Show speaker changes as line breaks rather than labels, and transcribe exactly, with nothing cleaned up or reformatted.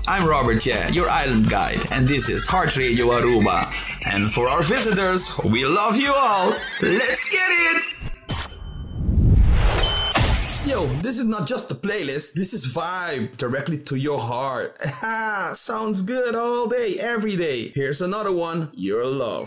I'm Robert Ye, your island guide, and this is Heart Radio Aruba. And for our visitors, we love you all. Let's get it! Yo, this is not just a playlist, this is vibe directly to your heart. Sounds good all day, every day. Here's another one, Your Love.